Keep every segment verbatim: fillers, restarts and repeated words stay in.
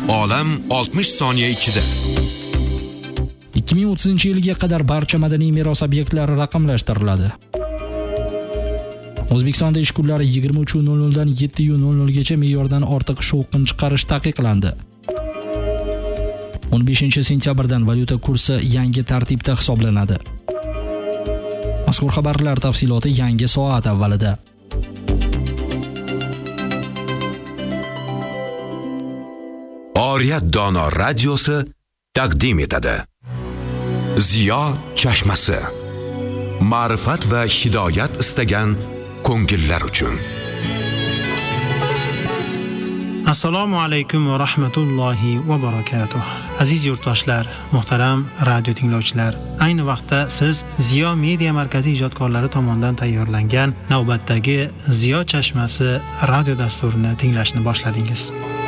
Olam oltmish soniya ichida. ikki ming o'ttizinchi yilga qadar barcha madaniy meros obyektlari raqamlashtiriladi. O'zbekistonda ish kunlari yigirma uch nol nol dan yetti nol nol gacha me'yordan ortiq shovqin chiqarish taqiqlandi. o'n beshinchi sentyabrdan valyuta kursi yangi tartibda hisoblanadi. Mazkur xabarlar tafsiloti yangi soat avvalida. Oriyat dono radiosi taqdim etadi. Ziyo chashmasi. Ma'rifat va hidoyat istagan ko'ngillar uchun. Assalomu alaykum va rahmatullohi va barakatuh. Aziz yurtdoshlar, muhtaram radio tinglovchilar, ayni vaqtda siz Ziyo Media Markazi ijodkorlari tomonidan tayyorlangan navbatdagi Ziyo chashmasi radio dasturini tinglashni boshladingiz.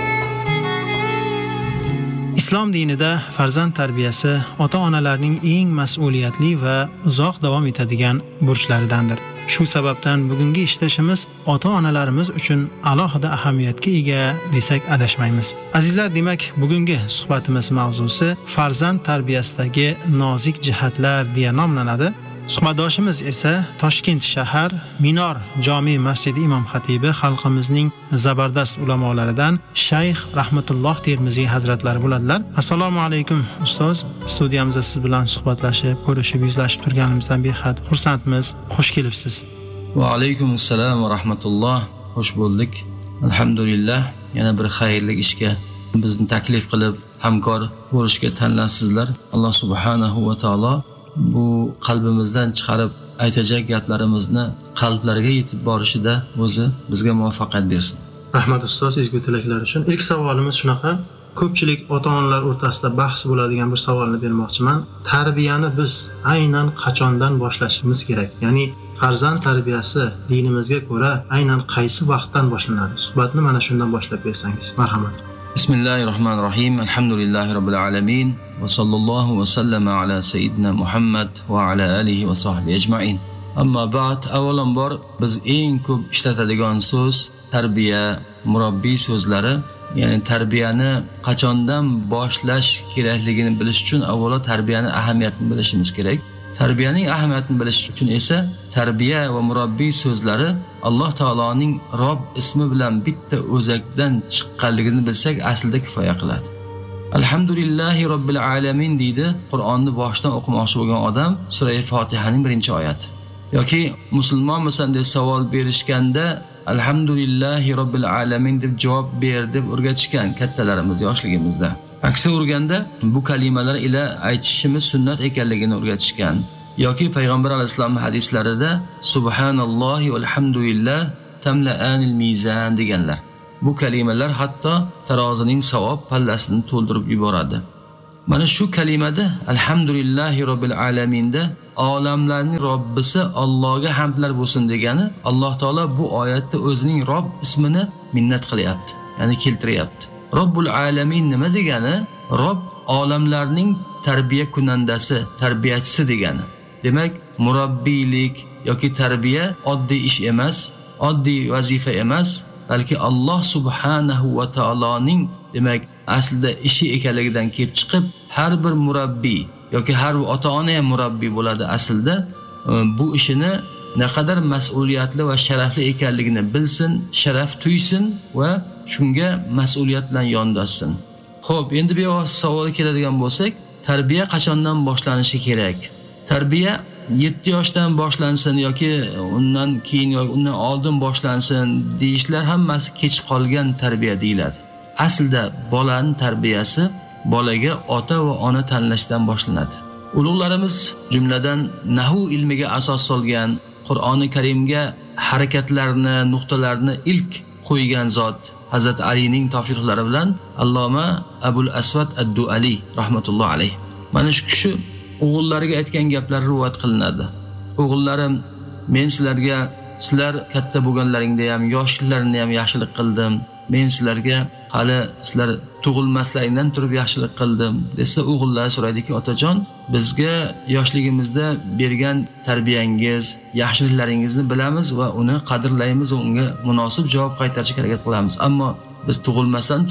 Islom dinida farzand tarbiyasi ota-onalarning eng mas'uliyatli va uzoq davom etadigan burchlaridandir. Shu sababdan bugungi ishlashimiz ota-onalarimiz uchun alohida ahamiyatga ega desak adashmaymiz. Azizlar, demak, bugungi suhbatimiz mavzusi farzand tarbiyasidagi nozik jihatlar deya nomlanadi. Suhbatdoshimiz esa Toshkent shahar Minor jome masjidi imom xatibi, xalqimizning zabardast ulamolaridan Shayx Rahmatulloh Termiziy hazratlari bo'ladilar. Assalomu alaykum ustoz. Studiyamizda siz bilan suhbatlashib, ko'rishib, yuzlashib turganimizdan behad xursandmiz. Xush kelibsiz. Va alaykum assalom va rahmatulloh. Xush bo'ldik. Alhamdulillah, yana bir xayrli ishga bizni taklif qilib hamkor bo'lishga tanlabsizlar. Alloh subhanahu va taolo bu qalbimizdan chiqarib aytajak gaplarimizni qalblarga yetib borishida o'zi bizga muvaffaqiyat bersin. Rahmat ustoz, ezgu tilaklar uchun. Ilk savolimiz shunaqa. Ko'pchilik ota-onalar o'rtasida bahs bo'ladigan bir savolni bermoqchiman. Tarbiyani biz aynan qachondan boshlashimiz kerak? Ya'ni farzand tarbiyasi dinimizga ko'ra aynan qaysi vaqtdan boshlanadi? Suhbatni mana shundan boshlab bersangiz, marhamat. Bismillahirrohmanirrohim. Alhamdulillahi robbil alamin. Va sallallohu va sallama ala sayyidina Muhammad va ala alihi va sahbihi ajma'in. Amma ba'd, avvalambor biz eng ko'p ishlatadigan so'z tarbiya, murabbiy so'zlari. Ya'ni tarbiyani qachondan boshlash kerakligini bilish uchun avvalo tarbiyani ahamiyatini bilishimiz kerak. Tarbiyaning ahamiyatini bilish uchun esa tarbiya va murabbiy so'zlari Alloh taoloning Robb ismi bilan bitta o'zakdan chiqqanligini bilsak aslida kifoya qiladi. Alhamdulillahi robbil alamin deydi Qur'onni boshdan o'qimoqchi bo'lgan odam sura Fotihaning birinchi oyati. Yoki musulmonmisan deb savol berishganda Alhamdulillahi robbil alamin deb javob ber deb o'rgatishgan kattalarimiz yoshligimizda. Aksi urganda bu kalimalar ila aytishimiz sunnat ekanligini o'rgatishgan. Yoki payg'ambar alayhisolamning hadislarida subhanallohi valhamdulillah tamla'anil mizan deganlar. Bu kalimalar hatto tarozining savob pallasini to'ldirib yuboradi. Mana shu kalimada alhamdulillahi robbil alaminda olamlarning Robbisi Allohga hamdlar bo'lsin degani, Alloh taolo bu oyatda o'zining Robb ismini minnat qilyapti, ya'ni keltiryapti. Robbul alamin nima degani? Robb olamlarning tarbiya kunandasi, tarbiyachisi degani. Demak, murabbiylik yoki tarbiya oddiy ish emas, oddiy vazifa emas, balki Alloh subhanahu va taoloning demak aslida ishi ekanligidan kelib chiqib, har bir murabbiy yoki har bir ota-ona ham murabbiy bo'ladi aslida. Bu ishini naqadar mas'uliyatli va sharafli ekanligini bilsin, sharaf tuysin va shunga mas'uliyat bilan yondashsin. Xo'p, endi bu savolga keladigan bo'lsak, tarbiya qachondan boshlanishi kerak? Tarbiya yetti yoshdan boshlansin yoki undan keyin yoki undan oldin boshlansin deyishlar hammasi kech qolgan tarbiya deyiladi. Aslida bolaning tarbiyasi bolaga ota va ona tanlashdan boshlanadi. Ulug'larimiz jumladan nahvu ilmiga asos solgan, Qur'oni Karimga harakatlarni, nuqtalarni ilk qo'ygan zot Hazrat Alining topshiriqlari bilan Alloma Abul Aswad ad-Duali rahmatulloh alayh. Mana shu kishi o'g'illariga aytgan gaplar rivoyat qilinadi. O'g'illarim, men sizlarga sizlar katta bo'lganlaringda ham, yoshliklaringda ham yaxshilik qildim. Men sizlarga hali sizlar tug'ilmaslaringdan turib yaxshilik qildim desa, o'g'illar so'raydiki, otajon, bizga yoshligimizda bergan tarbiyangiz, yaxshiliklaringizni bilamiz va uni qadrlaymiz va unga munosib javob qaytarishga harakat qilamiz. Ammo biz tug'ilmasdan turib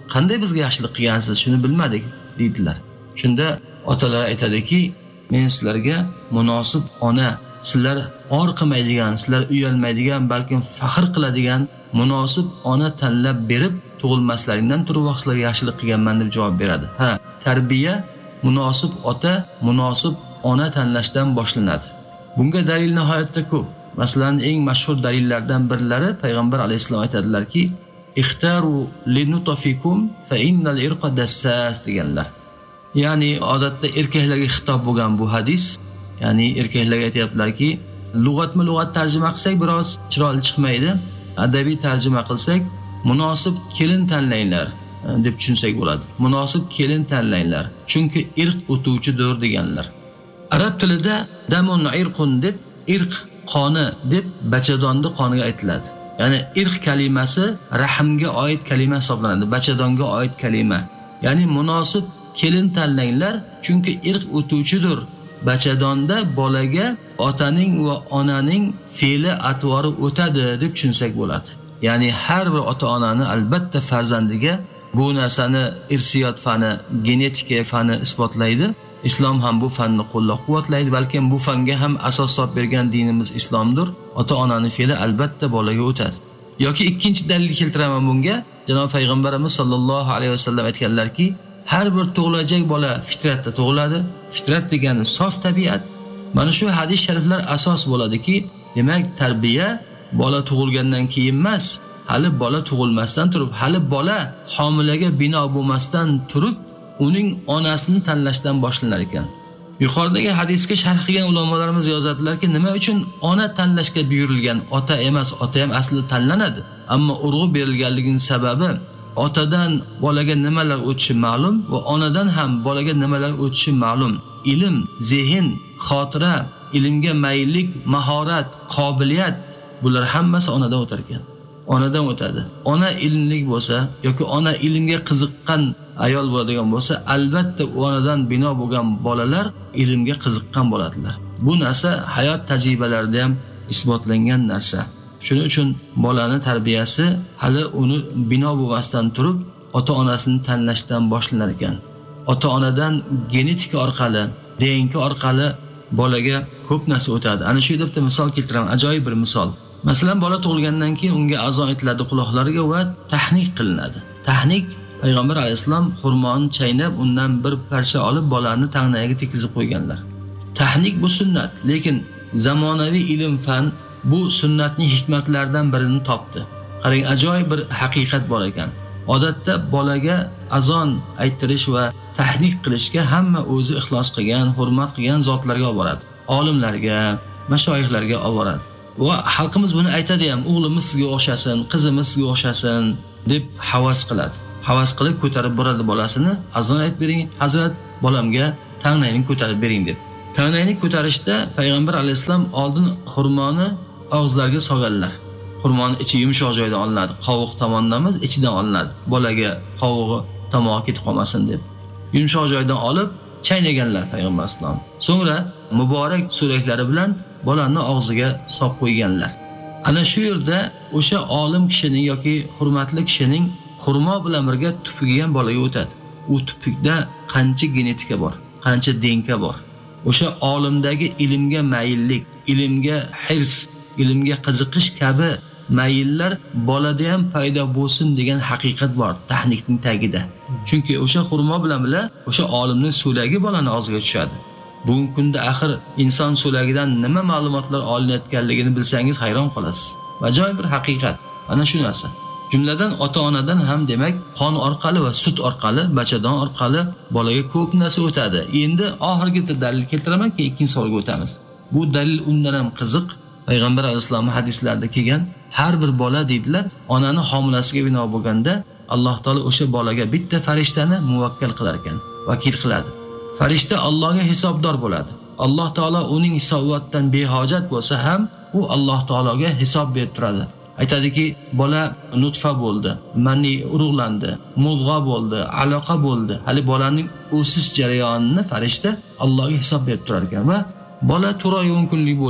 qanday bizga yaxshilik qilgansiz, shuni bilmadik deydilar. Shunda otalar aytadiki, men sizlarga munosib ona, sizlar or qilmaydigan, sizlar uyalmaydigan, balkim faxr qiladigan munosib ona tanlab berib, tug'ilmaslaringdan turib sizlarga yaxshilik qilganman deb javob beradi. Ha, tarbiya munosib ota, munosib ona tanlashdan boshlanadi. Bunga dalil nihoyatda ko'p. Masalan, eng mashhur dalillardan birlari payg'ambar alayhisalom aytadilarki, "Ixtaru linutafikum fa innal irqa dassas" deganlar. Ya'ni odatda erkaklarga xitob bo'lgan bu hadis. Ya'ni erkaklarga aytayaptilarki, lug'atma lug'at tarjima qilsak biroz chiroyli chiqmaydi. Adabiy tarjima qilsak, munosib kelin tanlanglar deb tushunsak bo'ladi. Munosib kelin tanlanglar, chunki irq o'tuvchidir deganlar. Arab tilida damun irqun deb irq qoni deb bachadonni qoniga aytiladi. Ya'ni irq kalimasi rahmga oid kalima hisoblanadi, bachadonga oid kalima. Ya'ni munosib kelin tanlanglar, chunki irq o'tuvchidir. Bachadonda bolaga otaning va onaning fe'li atvori o'tadi deb tushunsak bo'ladi. Ya'ni har bir ota-onani albatta farzandiga bu narsani irsiyot fani, genetika fani isbotlaydi. Islom ham bu fanni qo'llab-quvvatlaydi, balkim bu fanga ham asos solib bergan dinimiz islomdir. Ota-onaning fe'li albatta bolaga o'tadi. Yoki ikkinchi dalil keltiraman bunga. Janob payg'ambarimiz sollallohu alayhi vasallam aytganlarki, har bir tug'ilajak bola fitratda tug'iladi. Fitrat degani sof tabiat. Mana shu hadis shariflar asos bo'ladiki, demak tarbiya bola tug'ilgandan keyin emas, hali bola tug'ilmasdan turib, hali bola homilaga bino bo'lmasdan turib, uning onasini tanlashdan boshlanar ekan. Yuqoridagi hadisga sharh qilgan ulamolarimiz yozadilarki, nima uchun ona tanlashga buyurilgan, ota emas, ota ham aslida tanlanadi. Ammo urg'u berilganligining sababi otadan bolaga nimalar o'tishi ma'lum va onadan ham bolaga nimalar o'tishi ma'lum. Ilm, zehn, xotira, ilmga mayillik, mahorat, qobiliyat, bular hammasi onadan o'tar ekan. Onadan o'tadi. Ona ilmli bo'lsa yoki ona ilmga qiziqqan ayol bo'ladigan bo'lsa, albatta onadan bino bo'lgan bolalar ilmga qiziqqan bo'ladilar. Bu narsa hayot tajribalarida ham isbotlangan narsa. Shuning uchun bolani tarbiyasi hali uni bino bo'lmasdan turib, ota-onasini tanlashdan boshlanar ekan. Ota-onadan genetika orqali, D N K orqali bolaga ko'p narsa o'tadi. Ana shu yerda misol keltiraman, ajoyib bir misol. Masalan, bola tug'ilgandan keyin unga azon etiladi quloqlariga va tahnik qilinadi. Tahnik payg'ambar alayhisalom xurmoni chaynab, undan bir parcha olib bolani tagnayiga tekizib qo'yganlar. Tahnik bu sunnat, lekin zamonaviy ilm fan bu sunnatning hikmatlaridan birini topdi. Qarang, ajoyib bir haqiqat bor ekan. Odatda bolaga azon aytirish va tahnik qilishga hamma o'zi ixlos qilgan, hurmat qilgan zotlarga olib boradi. Olimlarga, mashoyixlarga olib boradi. Va xalqimiz buni aytadi ham, o'g'limiz sizga o'xshasin, qizimiz sizga o'xshasin deb havas qiladi. Havas qilib ko'tarib boradi bolasini, azon aytib bering, hazrat, bolamga tagnayni ko'tarib bering deb. Tagnayni ko'tarishda payg'ambar alayhisalom oldin xurmoni og'izlarga solganlar. Xurmoni ichi yumshoq joydan olinadi, qovuq tomonidan emas, ichidan olinadi. Bolaga qovug'i tomog'i ketib qolmasin deb. Yumshoq joydan olib chaynaganlar payg'ambar alayhisalom. So'ngra muborak so'laklari bilan bolani og'ziga solib qo'yganlar. Ana shu yerda o'sha olim kishining yoki hurmatli kishining xurmo bilan birga tupugi ham bolaga o'tadi. U tupukda qancha genetika bor, qancha D N K bor. O'sha olimdagi ilmga mayillik, ilmga hirs, ilmga qiziqish kabi mayillar bolada ham paydo bo'lsin degan haqiqat bor tahnikning tagida. Chunki o'sha xurmo bilan bila o'sha olimning so'lagi bolani og'ziga tushadi. Bugungi kunda axir inson so'lagidan nima ma'lumotlar olinayotganligini bilsangiz hayron qolasiz. Ajoyib bir haqiqat. Ana shu narsa. Jumladan ota-onadan ham demak qon orqali va sut orqali, bachadon orqali bolaga ko'p narsa o'tadi. Endi oxirgi dalil keltiraman, keyin ikkinchi savolga o'tamiz. Bu dalil undan ham qiziq. Payg'ambar alayhisalom hadislarda kelgan har bir bola deydilar, onani homilasiga bino bo'lganda Alloh taolo o'sha bolaga bitta farishtani muvakkal qilar ekan, vakil qiladi. Farishta Allohga hisobdor bo'ladi. Alloh taolo uning hisobotdan behojat bo'lsa ham, u Alloh taologa hisob berib turadi. Aytadiki, bola nutfa bo'ldi, mani urug'landi, mudg'a bo'ldi, aloqa bo'ldi. Hali bolaning o'sish jarayonini farishta Allohga hisob berib turar ekan va bola to'rt oy o'n kunlik bo'lib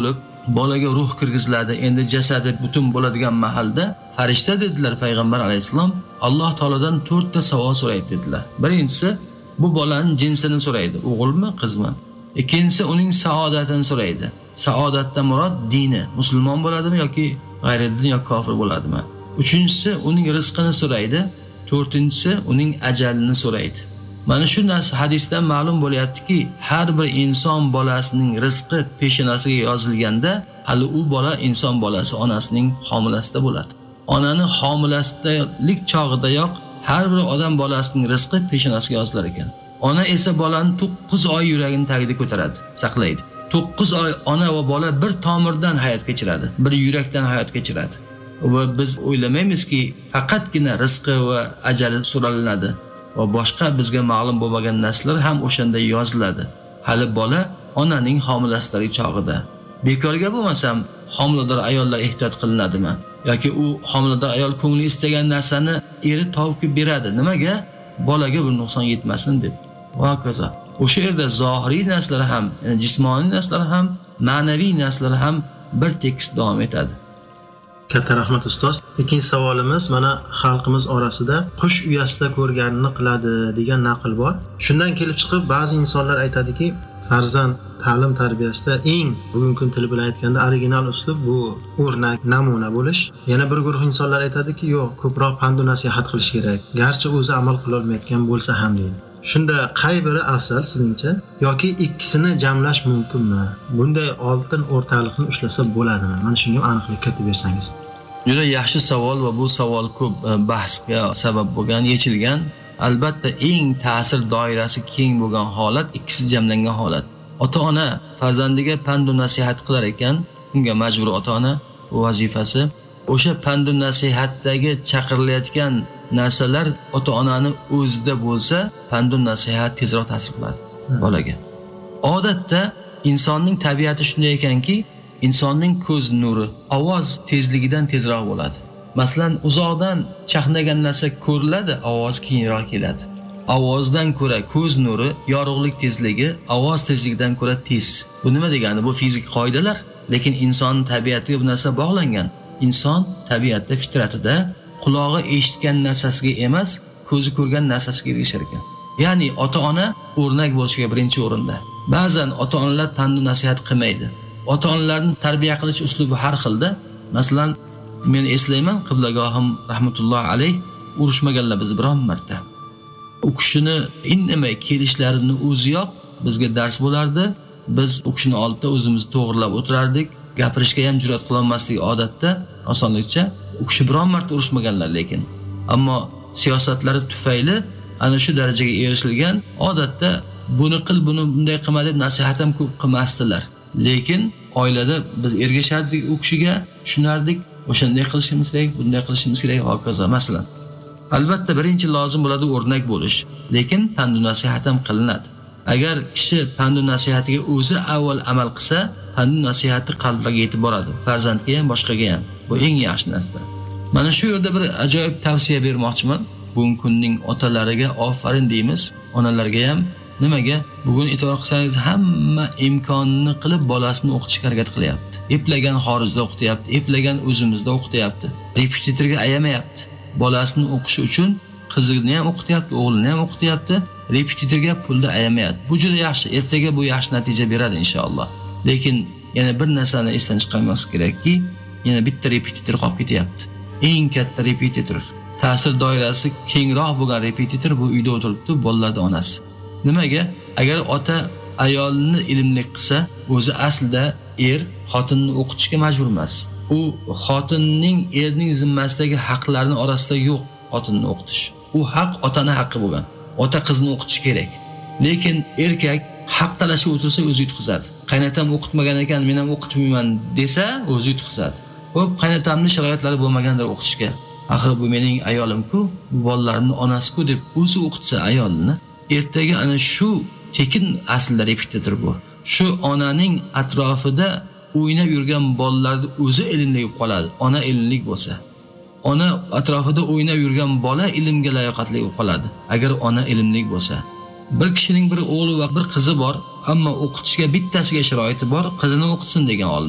bolaga ruh kirgiziladi, endi jasadi butun bo'ladigan mahalda farishta dedilar payg'ambar alayhissalom, Alloh taolodan to'rtta savol so'raydi dedilar. Birinchisi bu bolaning jinsini so'raydi, o'g'ilmi, qizmi? Ikkinchisi uning saodatini so'raydi. Saodatdan murod dini, musulmon bo'ladimi yoki g'ayriddin yoki kofir bo'ladimi? Uchinchisi uning rizqini so'raydi. To'rtinchisi uning ajalini so'raydi. Mana shu narsa hadisdan ma'lum bo'lyaptiki, har bir inson bolasining rizqi peshonasiga yozilganda, hali u bola inson bolasi onasining homilasida bo'ladi. Onaning homilasidalik chog'idayoq har bir odam bolasining rizqi peshonasiga yozilar ekan. Ona esa bolani to'qqiz oy yuragini tagida ko'taradi, saqlaydi. to'qqiz oy ona va bola bir tomirdan hayot kechiradi, bir yurakdan hayot kechiradi. Va biz o'ylamaymizki, faqatgina rizqi va ajali so'ralinadi va boshqa bizga ma'lum bo'lmagan narsalar ham o'shanda yoziladi. Hali bola onaning homilasidagi chog'ida. Bekorga bo'lmasam, homilador ayollar ehtiyot qilinadimi? Yoki u homilador ayol ko'ngli istagan narsani eri topib beradi. Nimaga? Bolaga bir nuqson yetmasin deb. Va hokazo. O'sha yerda zohiriy narsalar ham, ya'ni jismoniy narsalar ham, ma'naviy narsalar ham bir tekis davom etadi. Katta rahmat ustoz. Ikkinchi savolimiz mana xalqimiz orasida qush uyasida ko'rganini qiladi degan naql bor. Shundan kelib chiqib ba'zi insonlar aytadiki, farzand ta'lim tarbiyasida eng bugungi kun tili bilan aytganda original uslub bu o'rnak, namuna bo'lish. Yana bir guruh insonlar aytadiki, yo'q, ko'proq pand va nasihat qilish kerak. Garchi o'zi amal qila olmayotgan bo'lsa ham deydi. Shunda qay biri afzal sizningcha yoki ikkisini jamlash mumkinmi? Bunday oltin o'rtalikni ushlasa bo'ladimi? Mana shunga aniqlik kiritib bersangiz. Juda yaxshi savol va bu savol ko'p bahsga sabab bo'lgan, yechilgan. Albatta eng ta'sir doirasi keng bo'lgan holat ikkisi jamlangan holat. Ota-ona farzandiga pand va nasihat qilar ekan, unga majbur ota-ona vazifasi. O'sha pand va nasihatdagi chaqirilayotgan narsalar ota-onaning o'zida bo'lsa, pand va nasihat tezroq ta'sir qiladi bolaga. Odatda insonning tabiati shunday ekanki, insonning ko'z nuri ovoz tezligidan tezroq bo'ladi. Masalan, uzoqdan chaqnagan narsa ko'riladi, ovoz keyinroq keladi. Ovozdan ko'ra ko'z nuri, yorug'lik tezligi ovoz tezligidan ko'ra tez. Bu nima degani? Bu fizik qoidalar, lekin inson tabiatiga bu narsa bog'langan. Inson tabiatda, fitratida qulog'i eshitgan narsasiga emas, ko'zi ko'rgan narsasiga ergashar ekan. Ya'ni ota-ona o'rnak bo'lishiga birinchi o'rinda. Ba'zan ota-onalar pand va nasihat qilmaydi. Ota-onalarning tarbiya qilish uslubi har xilda. Masalan, men eslayman, qiblagohim rahmatulloh alayh urushmaganlar biz biron marta. U kishini indamay kelishlarini o'ziyoq bizga dars bo'lardi. Biz u kishini oldida o'zimizni to'g'rilab o'tirardik. Gapirishga ham jur'at qila olmasdik odatda, osonlikcha. U kishi biron marta urushmaganlar lekin. Ammo siyosatlari tufayli ana shu darajaga erishilgan. Odatda buni qil, buni bunday qilma deb nasihat ham ko'p qilmasdilar. Lekin oilada biz ergashardik u kishiga, tushunardik, o'shanday qilishimiz kerak, bunday qilishimiz kerak va hokazo. Masalan, albatta birinchi lozim bo'ladi o'rnak bo'lish, lekin pand va nasihat ham qilinadi. Agar kishi pand va nasihatiga o'zi avval amal qilsa, pand va nasihati qalbiga yetib boradi, farzandga ham, boshqaga ham. Bu eng yaxshi narsa. Mana shu yerda bir ajoyib tavsiya bermoqchiman. Bugun kunning otalariga ofarin deymiz, onalarga ham. Nimaga? Bugun e'tibor qilsangiz hamma imkonini qilib bolasini o'qitishga harakat qilyapti. Eplagan xorijda o'qityapti, eplagan o'zimizda o'qityapti. Repetitorga ayamayapti. Bolasini o'qishi uchun qizini ham o'qityapti, o'g'lini ham o'qityapti. Repetitorga pulda ayamayapti. Bu juda yaxshi. Ertaga bu yaxshi natija beradi inshaalloh. Lekin yana bir narsani esdan chiqarmaslik kerakki, yana bitta repetitor qolib ketyapti. Eng katta repetitor, ta'sir doirasi kengroq bo'lgan repetitor bu uyda o'tiribdi, bolalarning onasi. Nimaga? Agar ota ayolni ilmli qilsa, o'zi aslida er xotinni o'qitishga majbur emas. U xotinning erning zimmasidagi haqlarning orasida yo'q xotinni o'qitish. U haq otaning haqqi bo'lgan. Ota qizni o'qitish kerak. Lekin erkak haq talashib o'tirsa o'zi yutqizadi. Qaynatam o'qitmagan ekan, men ham o'qitmayman desa, o'zi yutqizadi. Xo'p, qaynatamning sharoitlari bo'lmagandir o'qitishga. Axir bu mening ayolim-ku, bu bolalarimning onasi-ku deb o'zi o'qitsa ayolini, ertaga ana shu tekin aslida repetitor bu. Shu onaning atrofida o'ynab yurgan bolalarning o'zi ilmli bo'lib qoladi. Ona ilmli bo'lsa, ona atrofida o'ynab yurgan bola ilmga layoqatli bo'lib qoladi. Agar ona ilmli bo'lsa, bir kishining bir o'g'li va bir qizi bor, ammo o'qitishga bittasiga sharoiti bor, qizini o'qitsin degan olimlar.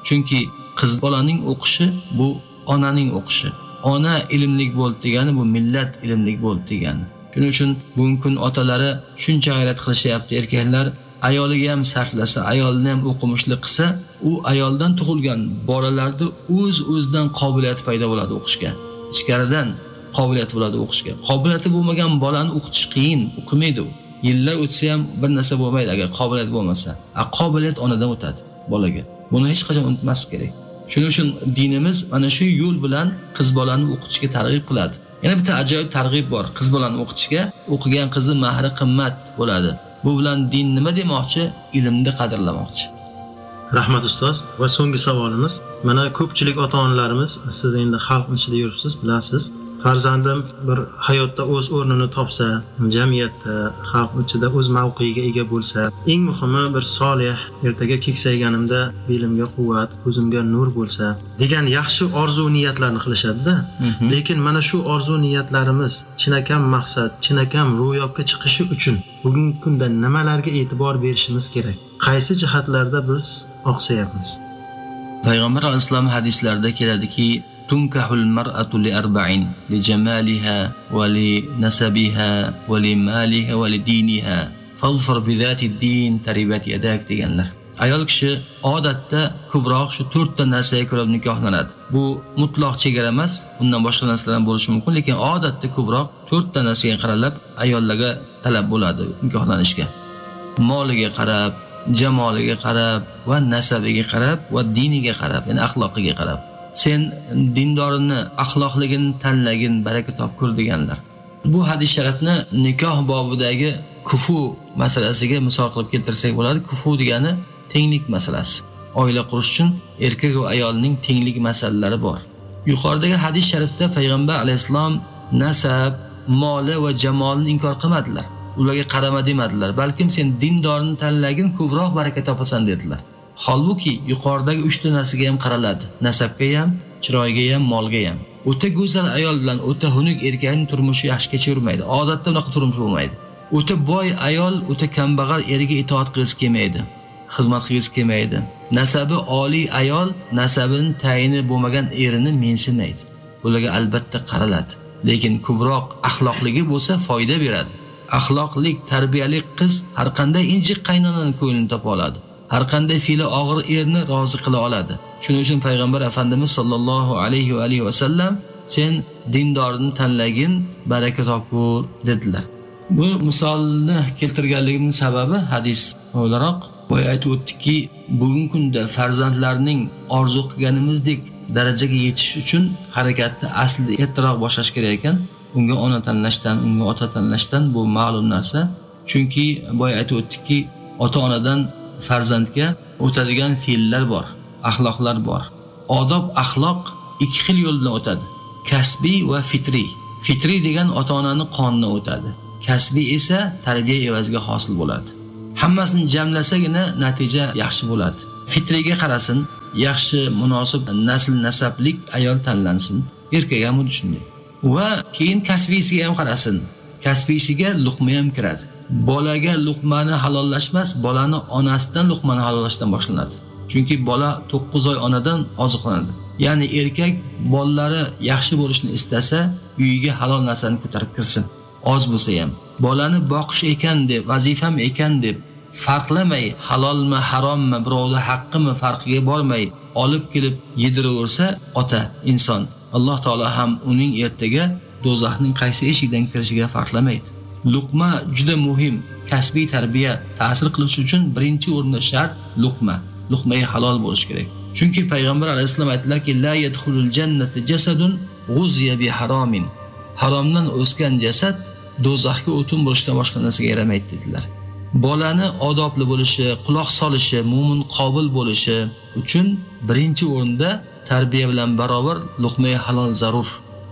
Chunki qiz bolaning o'qishi bu onaning o'qishi. Ona ilmlik bo'ldi degani bu millat ilmlik bo'ldi degani. Shuning uchun bugungi kun otalari shuncha g'ayrat qilishyapti, erkaklar ayoliga ham sarflasa, ayolni ham o'qimishli qilsa, u ayoldan tug'ilgan bolalarda o'z-o'zidan qobiliyat paydo bo'ladi o'qishga. Ichkaridan qobiliyat bo'ladi o'qishga. Qobiliyati bo'lmagan bolani o'qitish qiyin, o'qimaydi u. Yillar o'tsa ham bir narsa bo'lmaydi agar qobiliyat bo'lmasa. A qobiliyat onadan o'tadi bolaga. Buni hech qachon unutmaslik kerak. Shuning uchun dinimiz mana shu yo'l bilan qiz bolani o'qitishga targ'ib qiladi. Yana bitta ajoyib targ'ib bor. Qiz bolani o'qitishga, o'qigan qizi mahri qimmat bo'ladi. Bu bilan din nima demoqchi? Ilmni qadrlamoqchi. Rahmat ustoz. Va so'nggi savolimiz, mana ko'pchilik ota-onalarimiz, siz endi xalq ichida yuribsiz, bilasiz, farzandim bir hayotda o'z o'rnini topsa, jamiyatda, xalq ichida o'z mavqeiga ega bo'lsa, eng muhimi bir solih, ertaga keksayganimda belimga quvvat, ko'zimga nur bo'lsa degan yaxshi orzu niyatlarni qilishadi-da. Lekin mana shu orzu niyatlarimiz chinakam maqsad, chinakam ro'yobga chiqishi uchun bugungi kunda nimalarga e'tibor berishimiz kerak? Qaysi jihatlarda biz oqsayapmiz? Payg'ambar alayhisalom hadislarda keladiki, tunkahul mar'atu li arba'in li jamaliha va li nasabiha va li maliha va li diniha fazfar bi zati din taribat yadak deganlar. Ayol kishi odatda ko'proq shu to'rtta narsaga ko'ra nikohlanadi. Bu mutlaq chegara emas, bundan boshqa narsalar ham bo'lishi mumkin, lekin odatda ko'proq to'rtta narsaga qaralib ayollarga talab bo'ladi nikohlanishga. Moliga qarab, jamoliga qarab va nasabiga qarab va diniga qarab, ya'ni axloqiga qarab. Sen dindorini, axloqligini tanlagin, baraka topkur deganlar. Bu hadis sharafni nikoh bobidagi kufu masalasiga misol qilib keltirsak bo'ladi. Kufu degani tenglik masalasi. Oila qurish uchun erkak va ayolning tenglik masalalari bor. Yuqoridagi hadis sharifda payg'ambar alayhisalom nasab, moli va jamolni inkor qilmadilar. Ularga qarama demadilar. Balkim sen dindorini tanlagin, ko'proq baraka topasan dedilar. Holbuki yuqoridagi uchta narsaga ham qaraladi. Nasabga ham, chiroyga ham, molga ham. O'ta go'zal ayol bilan o'ta xunuk erkakning turmushi yaxshi kechavermaydi. Odatda unaqa turmush bo'lmaydi. O'ta boy ayol o'ta kambag'al eriga itoat qilish kelmaydi. Xizmat qilish kelmaydi. Nasabi oliy ayol nasabining tayini bo'lmagan erini mensimaydi. Bularga albatta qaraladi. Lekin ko'proq axloqligi bo'lsa foyda beradi. Axloqlik, tarbiyali qiz har qanday injiq qaynonaning ko'nglini topa oladi. Har qanday fe'li og'ir erni rozi qila oladi. Shuning uchun payg'ambar afandimiz sollallohu alayhi va alihi va sallam sen dindorini tanlagin, baraka topur dedilar. Bu misolni keltirganligimning sababi hadis o'laroq boya aytib o'tdikki, bugungi kunda farzandlarning orzu qilganimizdek darajaga yetish uchun harakatni aslida ertaroq boshlash kerak ekan. Unga ona tanlashdan, unga ota tanlashdan bu ma'lum narsa. Chunki boya aytib o'tdikki, ota-onadan farzandga o'tadigan fe'llar bor, axloqlar bor. Odob, axloq ikki xil yo'l bilan o'tadi. Kasbiy va fitriy. Fitriy degan ota-onaning qonidan o'tadi. Kasbiy esa tarbiya evaziga hosil bo'ladi. Hammasini jamlasagina natija yaxshi bo'ladi. Fitriyga qarasin, yaxshi, munosib nasl nasablik ayol tanlansin. Erkak ham shunday. Va keyin kasbiysiga ham qarasin. Kasbiysiga luqma ham kiradi. Bolaga luqmani halollashmas, bolani onasidan luqmani halollashdan boshlanadi. Chunki bola to'qqiz oy onadan oziqlanadi. Ya'ni erkak bolalari yaxshi bo'lishni istasa, uyiga halol narsani ko'tarib kirsin. Oz bo'lsa ham. Bolani boqish ekan deb, vazifam ekan deb farqlamay, halolmi, harommi, birovda haqqimi farqiga bormay olib kelib yediraversa, ota inson, Alloh taolo ham uning ertaga do'zaxning qaysi eshikdan kirishiga farqlamaydi. Luqma juda muhim. Kasbiy tarbiya ta'sir qilish uchun birinchi o'rinda shart luqma. Luqmai halol bo'lish kerak. Chunki payg'ambar alayhisalom aytdilarki, la yadkhulul jannata jasadun ghuziya bi haromin. Haromdan o'sgan jasad do'zaxga o'tin bo'lishdan boshqa narsaga yaramaydi dedilar. Bolani odobli bo'lishi, quloq solishi, mo'min qobil bo'lishi uchun birinchi o'rinda tarbiya bilan barobar luqmai halol zarur.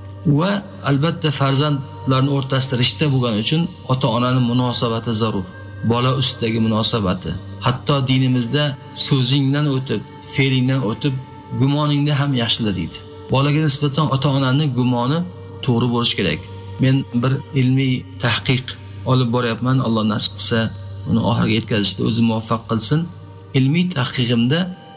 Va albatta farzandlarning o'rtasida rishta bo'lgani uchun ota-onaning munosabati zarur. Bola ustidagi munosabati. Hatto dinimizda so'zingdan o'tib, fe'lingdan o'tib, gumoningni ham yaxshila deydi. Bolaga nisbatan ota-onaning gumoni to'g'ri bo'lish kerak. Men bir ilmiy tahqiq olib boryapman, Alloh nasib qilsa uni oxiriga yetkazishda o'zi muvaffaq qilsin. Ilmiy tahqiqimda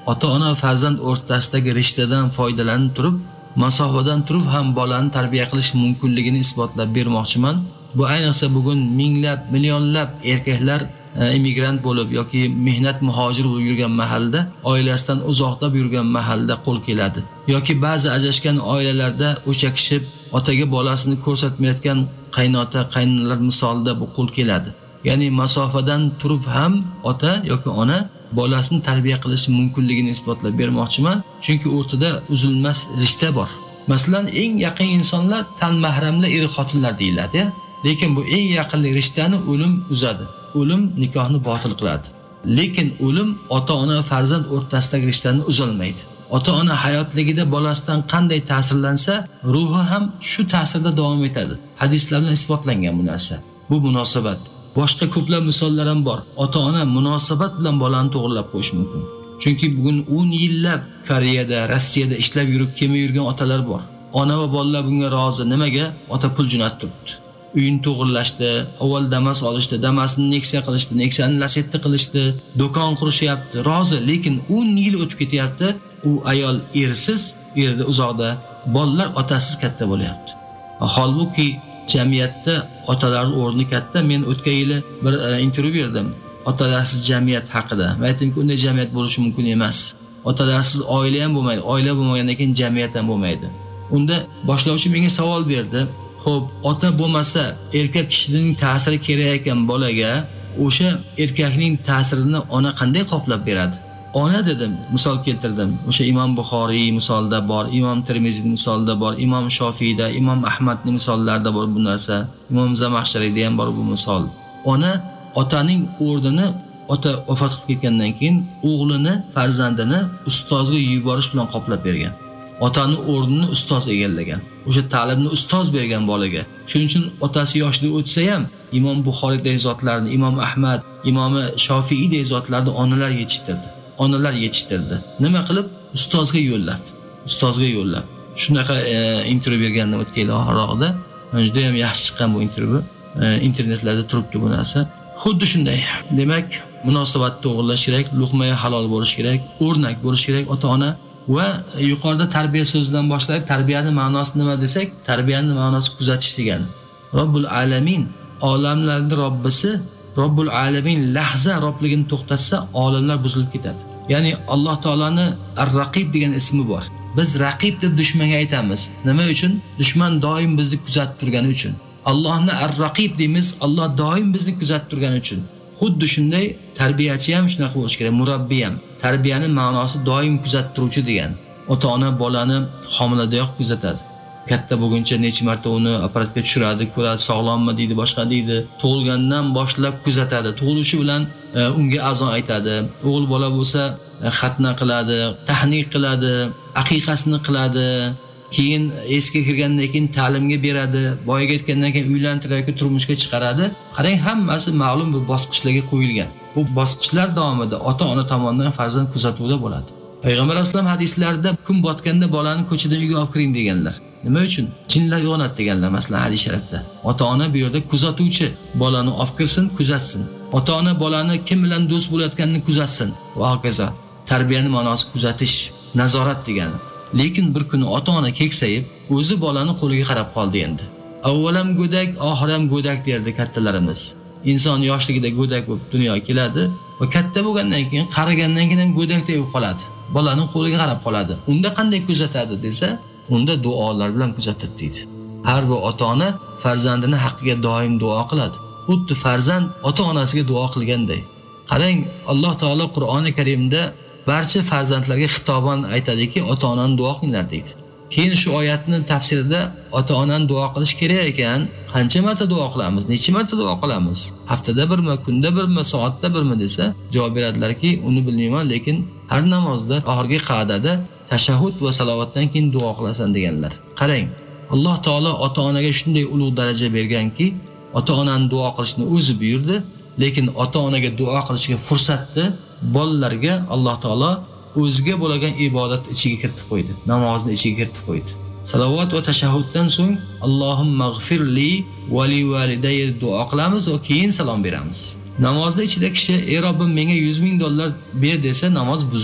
ota-ona farzand o'rtasidagi rishtadan foydalanib turib, masofadan turib ham bolani tarbiya qilish mumkinligini isbotlab bermoqchiman. Bu ayniqsa bugun minglab, millionlab erkaklar immigrant bo'lib yoki mehnat muhojir bo'lib yurgan mahalda, oilasidan uzoqda yurgan mahalda qo'l keladi. Yoki ba'zi ajrashgan oilalarda o'chakishib, otaga bolasini ko'rsatmayotgan qaynota, qaynonalar misolida bu qo'l keladi. Ya'ni masofadan turib ham ota yoki ona bolasini tarbiya qilish mumkinligini isbotlab bermoqchiman, chunki o'rtada uzilmas rishta bor. Masalan, eng yaqin insonlar tan mahramlar er-xotinlar deyiladi, lekin bu eng yaqinlik rishtani o'lim uzadi. O'lim nikohni botil qiladi. Lekin o'lim ota-ona va farzand o'rtasidagi rishtani uzolmaydi. Ota-ona hayotligida bolasidan qanday ta'sirlansa, ruhi ham shu ta'sirda davom etadi. Hadislar bilan isbotlangan bu narsa. Bu munosabat. Boshqa ko'plab misollar ham bor. Ota-ona munosabat bilan bolani to'g'rilab qo'yish mumkin. Chunki bugun o'n yillab Koreyada, Rossiyada ishlab yurib kelmay yurgan otalar bor. Ona va bolalar bunga rozi. Nimaga? Ota pul jo'natib turibdi. Uyini to'g'irlashdi, avval Damas olishdi, Damasni Nexia qilishdi, Nexia'ni Lacetti qilishdi, do'kon qurishyapti, rozi, lekin o'n yil o'tib ketyapti, u ayol ersiz, yerda uzoqda, bolalar otasiz katta bo'lyapti. Holbuki jamiyatda otalar o'rni katta. Men o'tgan yili bir intervyu berdim otalarsiz jamiyat haqida. Men aytdimki, unday jamiyat bo'lishi mumkin emas. Otalarsiz oila ham bo'lmaydi, oila bo'lmagandan keyin jamiyat ham bo'lmaydi. Unda boshlovchi menga savol berdi. Xo'p, ota bo'lmasa, erkak kishining ta'siri kerak ekan bolaga, o'sha erkakning ta'sirini ona qanday qoplab beradi? Ona dedim, misol keltirdim. O'sha Imom Buxoriy misolida bor, Imom Termiziy misolida bor, Imom Shofiyda, Imom Ahmadning misollarida bor bu narsa. Imom Zamaxshariyda ham bor bu misol. Ona otaning o'rnini ota vafot qilib ketgandan keyin o'g'lini, farzandini ustozga yuborish bilan qoplab bergan. Otaning o'rnini ustoz egallagan. O'sha ta'limni ustoz bergan bolaga. Shuning uchun otasi yoshli o'tsa ham Imom Buxoriydagi zotlarni, Imom Ahmad, Imom Shofiiydagi zotlarni onalar yetishtirdi. Onalar yetishtirdi. Nima qilib? Ustozga yo'llab. Ustozga yo'llab. Shunaqa e, intervyu bergandim o'tgan yil oxirida. Juda ham yaxshi chiqqan bu intervyu. E, internetlarda turibdi bu narsa. Xuddi shunday. Demak, munosabat to'g'rilash kerak, luqma halol bo'lish kerak, o'rnak bo'lish kerak ota-ona. Va yuqorida tarbiya so'zidan boshladik. Tarbiyaning ma'nosi nima desak, tarbiyaning ma'nosi kuzatish degani. Robbul alamin, olamlarning Robbisi, Robbul alamin lahza robligini to'xtatsa, olamlar buzilib ketadi. Ya'ni Alloh taolani Ar-Raqib degan ismi bor. Biz raqib deb dushmanga aytamiz. Nima uchun? Dushman doim bizni kuzatib turgani uchun. Allohni Ar-Raqib deymiz, Alloh doim bizni kuzatib turgani uchun. Xuddi shunday tarbiyachi ham shunaqa bo'lishi kerak, murabbiy ham. Tarbiyaning ma'nosi doim kuzatib turuvchi degan. Ota-ona bolani homiladayoq kuzatadi. Katta bo'lguncha necha marta uni apparatga tushiradi, ko'radi, sog'lommi deydi, boshqa deydi. Tug'ilgandan boshlab kuzatadi. Tug'ilishi bilan e, unga azon aytadi. O'g'il bola bo'lsa e, xatna qiladi, tahniq qiladi, aqiqasini qiladi. Keyin esga kirgandan keyin ta'limga beradi, voyaga yetgandan keyin uylantiradi, turmushga chiqaradi. Qarang, hammasi ma'lum bir bosqichlarga qo'yilgan. Bu bosqichlar davomida ota-ona tomonidan farzand kuzatuvda bo'ladi. Payg'ambar alayhisalom hadislarida kun botganda bolani ko'chadan uyga olib kiring deganlar. Nima uchun? Jinlar uyg'onadi deganlar, masalan, hadis sharifda. Ota-ona bu yerda kuzatuvchi, bolani olib kirsin, kuzatsin. Ota-ona bolani kim bilan do'st bo'layotganini kuzatsin va hokazo. Tarbiyaning ma'nosi kuzatish, nazorat degani. Lekin bir kuni ota-ona keksayib, o'zi bolani qo'liga qarab qoldi endi. Avvalam go'dak, oxiram go'dak derdi kattalarimiz. Inson yoshligida go'dak bo'lib dunyoga keladi va katta bo'lgandan keyin, qarigandan keyin ham go'dakdek bo'lib qoladi. Bolaning qo'liga qarab qoladi. Unda qanday kuzatadi desa, unda duolar bilan kuzatadi deydi. Har bir ota-ona farzandini haqqiga doim duo qiladi. Xuddi farzand ota-onasiga duo qilganday. Qarang, Alloh taolo Qur'oni Karimda barcha farzandlarga xitoban aytadiki, ota-onani duo qilinglar deydi. Keyin shu oyatning tafsirida ota-onani duo qilish kerak ekan, qancha marta duo qilamiz, necha marta duo qilamiz? Haftada birmi, kunda birmi, soatda birmi desa, javob beradilarki, uni bilmayman, lekin har namozda oxirgi qa'dada tashahhud va salovatdan keyin duo qilasan deganlar. Qarang, Alloh taolo ota-onaga shunday ulug' daraja berganki, ota-onani duo qilishni o'zi buyurdi, lekin ota-onaga duo qilishga fursatni bolalarga Alloh taolo o'ziga bo'lgan ibodat ichiga kiritib qo'ydi, namozni ichiga kiritib qo'ydi. Salovat va tashahhuddan so'ng Allohummaghfirli va li validayya duo qilamiz va keyin salom beramiz. Namozning ichida kishi, "Ey Robbim, menga yuz ming dollar ber" desa, namoz buziladi.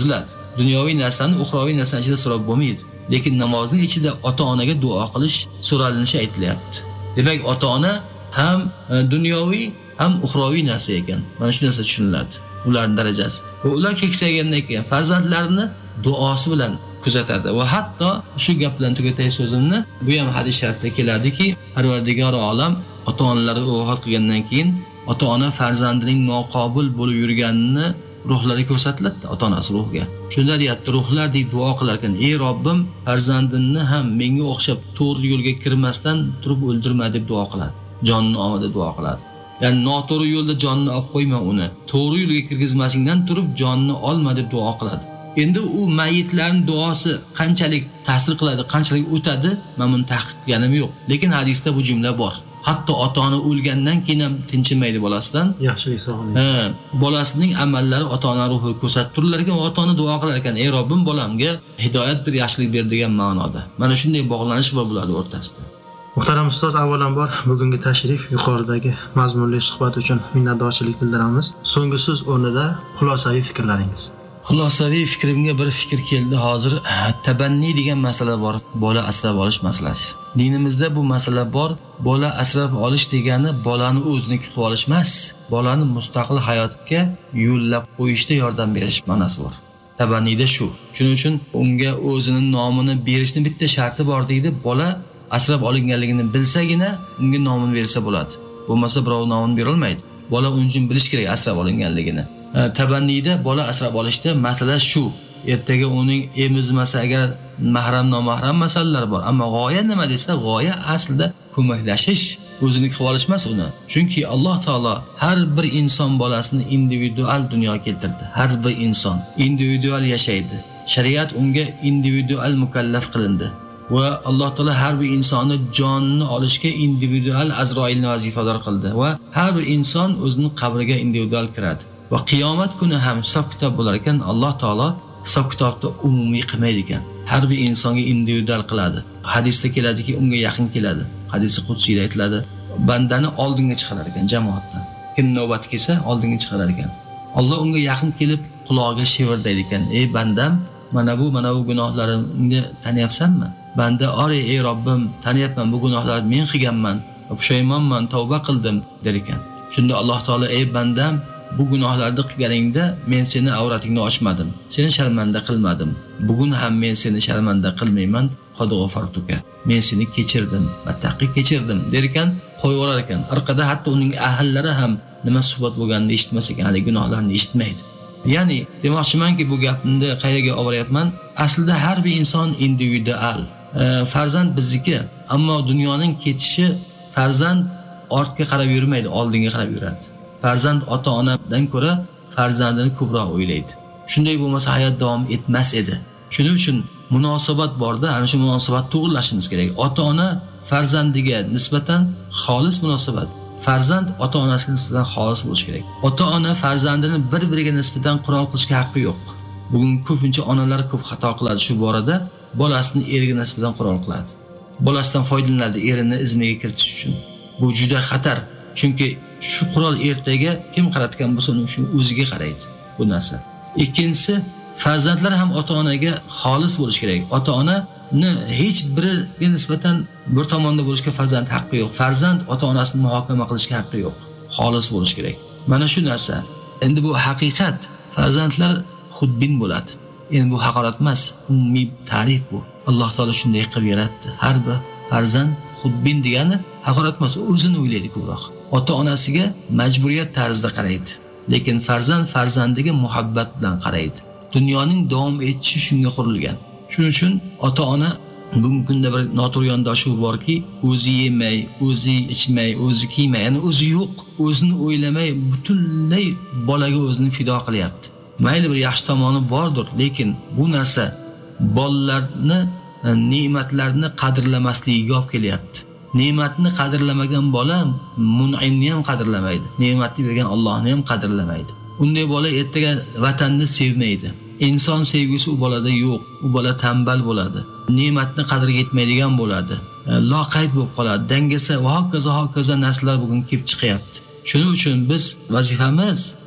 dunyoviy narsani uxroviy narsani ichida so'rab bo'lmaydi. Lekin namozning ichida ota-onaga duo qilish so'ralinishi aytilyapti. Demak, ota-ona ham dunyoviy ham uxroviy narsa ekan. Mana shu narsa tushuniladi. Ularning darajasi. Va ular keksaygandan keyin farzandlarini duosi bilan kuzatadi va hatto shu gap bilan tugatay so'zimni, bu ham hadis sharifda keladiki, Parvardigor olam ota-onalari vafot qilgandan keyin ota-ona farzandining noqobil bo'lib yurganini ruhlari ko'rsatiladi, ota-onasi ruhiga. Shunda deyapti, ruhlardek duo qilar ekan: "Ey Robbim, farzandimni ham menga o'xshab to'g'ri yo'lga kirmasdan turib o'ldirma" deb duo qiladi. Jonni omida duo qiladi. Ya'ni noto'g'ri yo'lda jonni olib qo'yma uni. To'g'ri yo'lga kirgizmasingdan turib jonni olma deb duo qiladi. Endi u mayitlarning duosi qanchalik ta'sir qiladi, qanchalik o'tadi, men buni tahqiqlanim yo'q. Lekin hadisda bu jumla bor. Hatto ota-ona o'lgandan keyin ham tinchimaydi bolasidan. Yaxshilik sog'lik. Ha, bolasining amallari ota-ona ruhi ko'rsatib turlar ekan, ota-ona duo qilar ekan: "Ey Robbim, bolamga hidoyat bir, yaxshilik ber" degan ma'noda. Mana shunday bog'lanish bor bular o'rtasida. Muhtaram ustoz, avvalambor bugungi tashrif, yuqoridagi mazmunli suhbat uchun minnatdorchilik bildiramiz. So'nggi so'z o'rnida xulosaviy fikrlaringiz. Xulosaviy fikrimga bir fikr keldi hozir. Tabanni degan masala bor, bola asrab olish masalasi. Dinimizda bu masala bor. Bola asrab olish degani bolani o'ziniki qilib olish emas, bolani mustaqil hayotga yo'llab qo'yishda yordam berish ma'nosi bor. Tabannida shu. Shuning uchun unga o'zining nomini berishning bitta sharti bor deydi. Bola asrab olinganligini bilsagina unga nomini bersa bo'ladi. Bo'lmasa birov nomini bera olmaydi. Bola uning uchun bilish kerak asrab olinganligini. Tabannida bola asrab olishda masala shu. Ertaga uning emizmasa agar mahram nomahram masalalar bor. Ammo g'oya nima desa, g'oya aslida ko'maklashish, o'zini qilib olish emas uni. Chunki Alloh taolo har bir inson bolasini individual dunyoga keltirdi. Har bir inson individual yashaydi. Shariat unga individual mukallaf qilindi. Va Alloh taolo har bir insonni jonini olishga individual Azroilni vazifador qildi va har bir inson o'zining qabriga individual kiradi. Va qiyomat kuni ham hisob kitob bo'lar ekan, Alloh taolo hisob kitobni umumiy qilmaydi ekan. Har bir insonga individual qiladi. Hadisda keladiki, unga yaqin keladi. Hadisi qudsiyda aytiladi, bandani oldinga chiqarar ekan jamoatdan. Kim navbat kelsa oldinga chiqarar ekan. Alloh unga yaqin kelib quloqiga shivirlaydi ekan: "Ey bandam, mana bu mana bu gunohlaringni taniyapsanmi?" Banda: "Ore ey Robbim, taniyapman, bu gunohlarni men qilganman, pushaymonman, tavba qildim" der ekan. Shunda Alloh taolo: "Ey bandam, bu gunohlarni qilganingda men seni avratingni ochmadim, seni sharmanda qilmadim. Bugun ham men seni sharmanda qilmayman, qad g'afartuka. Men seni kechirdim, battaqi kechirdim" der ekan, qo'yaverar ekan. Orqada hatto uning ahllari ham nima suhbat bo'lganini eshitmas ekan, hali gunohlarni eshitmaydi. Ya'ni demoqchimanki, bu gapni qayerga olib boryapman? Aslida har bir inson individual. E, farzand bizniki, ammo dunyoning ketishi farzand ortga qarab yurmaydi, oldinga qarab yuradi. Farzand ota-onadan ko'ra farzandini ko'proq o'ylaydi. Shunday bo'lmasa hayot davom etmas edi. Shuning uchun munosabat borda, ana shu munosabat to'g'rilashimiz kerak. Ota-ona farzandiga nisbatan xolis munosabat, farzand ota-onasiga nisbatan xolis bo'lishi kerak. Ota-ona farzandini bir-biriga nisbatan qurol qilishga haqqi yo'q. Bugun ko'pincha onalar ko'p xato qiladi shu borada, bolasini eriga nisbatan qurol qiladi. Bolasidan foydalanadi erini izmiga kiritish uchun. Bu juda xatar. Chunki shu qurol ertaga kim qaratgan bo'lsa, uning uchun o'ziga qaraydi bu narsa. Ikkinchisi, farzandlar ham ota-onaga xolis bo'lish kerak. Ota-onani hech biriga nisbatan bir tomonda bo'lishga farzand haqqi yo'q. Farzand ota-onasini muhokama qilishga haqqi yo'q. Xolis bo'lish kerak. Mana shu narsa. Endi bu haqiqat. Farzandlar xudbin bo'ladi. Endi bu haqorat emas, umumiy ta'rif bu. Alloh taolo shunday qilib yaratdi. Har bir farzand xudbin degani haqorat emas, o'zini o'ylaydi ko'proq. Ota-onasiga majburiyat tarzida qaraydi. Lekin farzand farzandiga muhabbat bilan qaraydi. Dunyoning davom etishi shunga qurilgan. Shuning uchun ota-ona bugungi kunda bir noto'g'ri yondashuv borki, o'zi yemay, o'zi ichmay, o'zi kiymay, ya'ni o'zi yo'q, o'zini o'ylamay butunlay bolaga o'zini fido qilyapti. Mayli bir yaxshi tomoni bordir, lekin bu narsa bolalarni ne'matlarni qadrlamasligiga olib kelyapti. Ne'matni qadrlamagan bola mun'imni ham qadrlamaydi. Ne'matni bergan Allohni ham qadrlamaydi. Unday bola ertaga vatanni sevmaydi. Inson sevgisi u bolada yo'q. U bola tambal bo'ladi. Ne'matni qadriga yetmaydigan bo'ladi. Loqayd bo'lib qoladi. Dangasa va hokazo hokazo narsalar bugun kelib chiqyapti. Shuning uchun biz vazifamiz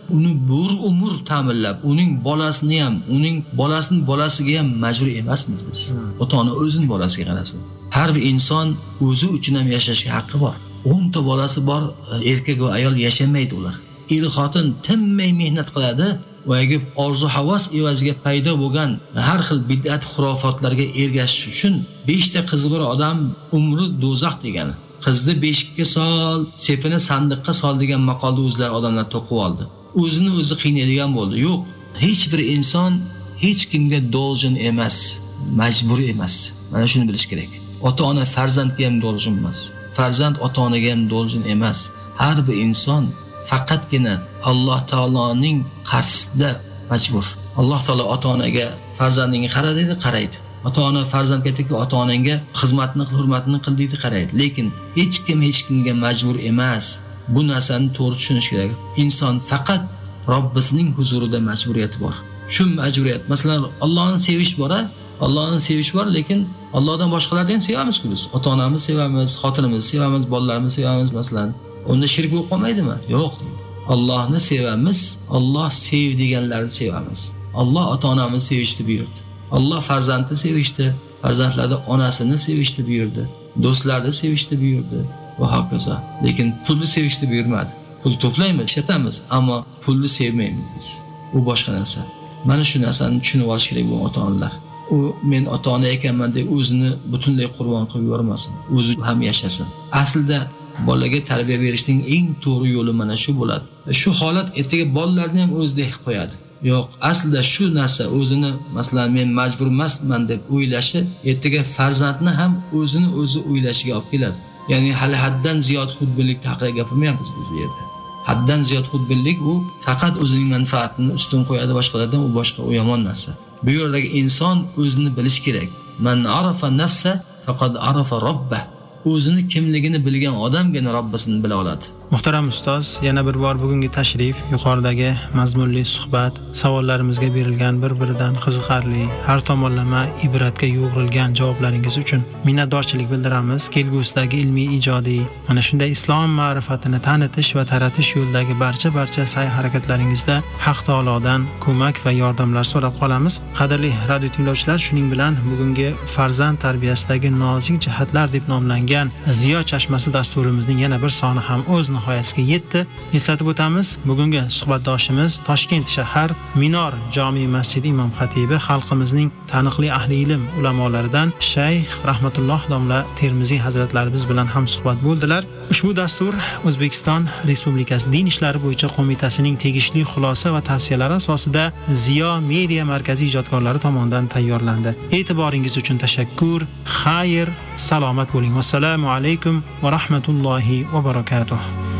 uni bir umr ta'minlab, uning bolasini ham, uning bolasining bolasiga ham majbur emasmiz biz. Ota-ona o'zining bolasiga qarasin. Har bir inson o'zi uchun ham yashashga haqqi bor. o'n ta bolasi bor, erkak va ayol yashamaydi ular. Er xotin tinmay mehnat qiladi va agar orzu havas evaziga paydo bo'lgan har xil bid'at xurofotlarga ergashish uchun besh ta qizi bor odam umri do'zax degani. Qizni beshikka sol, sepini sandiqqa sol degan maqolda o'zlar odamlar to'qib oldi. O'zini o'zi qiynaydigan bo'ldi. Yo'q, hech bir inson hech kimga dolzin emas, majbur emas. Mana shuni bilish kerak. Ota-ona farzandga ham dolzin emas. Farzand ota-onaga ham dolzin emas. Har bir inson faqatgina Alloh taoloning qarshisida majbur. Alloh taolo ota-onaga farzandingga qara dedi, qaraydi. Ota-ona farzandga aytadiki, ota-onangga xizmatni qil, hurmatni qil deydi, qaraydi. Lekin hech kim hech kimga majbur emas. Bu narsani to'g'ri tushunish kerak. Inson faqat Robbisining huzurida majburiyati bor. Shu majburiyat, masalan, Allohni sevish bor, Allohni sevish bor, lekin Allohdan boshqalarni ham sevamiz-ku biz. Ota-onamizni sevamiz, xotinimizni sevamiz, bolalarimizni sevamiz, masalan. Unda shirk bo'lib qolmaydimi? Yo'q. Allohni sevamiz, Alloh sevdiganlarni sevamiz. Alloh ota-onamizni sevishni buyurdi. Alloh farzandni sevishdi, farzandlarni onasini sevishni buyurdi, do'stlarni sevishni buyurdi va hokazo. Lekin pulni sevishni buyurmadi. Pul to'playmiz, ishlатamiz, ammo pulni sevmaymiz biz. U boshqa narsa. Mana shu narsani tushunib olish kerak bu ota-onalar. U men ota-ona ekanman deb o'zini butunlay qurbon qilib yubormasin. O'zi ham yashasın. Aslida bolaga tarbiya berishning eng to'g'ri yo'li mana shu bo'ladi. Shu holat ertaga bolalarni ham o'zidek qo'yadi. Yo'q, aslida shu narsa o'zini, masalan, men majbur emasman deb o'ylashi ertaga farzandni ham o'zini o'zi o'ylashiga olib keladi. Ya'ni hali haddan ziyod xudbinlik haqida gapirmayapmiz biz bu yerda. Haddan ziyod xudbinlik u faqat o'zining manfaatini ustun qo'yadi boshqalardan, u boshqa, u yomon narsa. Bu yerdagi inson o'zini bilish kerak. Man arafa nafsa faqad arafa robbah. O'zini kimligini bilgan odamgina Robbisini bila oladi. Muhtaram ustoz, yana bir bor bugungi tashrif, yuqoridagi mazmunli suhbat, savollarimizga berilgan bir-biridan qiziqarli, har tomonlama ibratga yo'g'rilgan javoblaringiz uchun minnatdorchilik bildiramiz. Kelgusidagi ilmiy ijodiy, mana shunday islom ma'rifatini tanitish va taratish yo'lidagi barcha-barcha sa'y-harakatlaringizda Haq taolodan ko'mak va yordamlar so'rab qolamiz. Qadrli radio tinglovchilar, shuning bilan bugungi farzand tarbiyasidagi nozik jihatlar deb nomlangan Ziyo chashmasi dasturimizning yana bir soni ham o'z nihoyasiga yetdi. Eslatib o'tamiz, bugungi suhbatdoshimiz Toshkent shahar Minor jome masjidi imom xatibi, xalqimizning taniqli ahli ilm ulamolaridan Shayx Rahmatulloh domla Termiziy hazratlari biz bilan ham suhbat bo'ldilar. Ushbu dastur O'zbekiston Respublikasi Din ishlari bo'yicha qo'mitasining tegishli xulosa va tavsiyalari asosida Ziyo media markazi ijodkorlari tomonidan tayyorlandi. E'tiboringiz uchun tashakkur. Xayr, salomat bo'ling. Assalomu alaykum va rahmatullohi va barakatuh.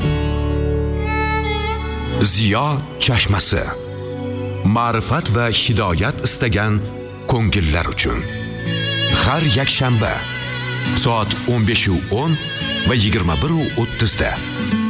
Ziyo chashmasi. Ma'rifat va hidoyat istagan ko'ngillar uchun. Har yakshanba soat o'n besh o'n va yigirma bir o'ttiz da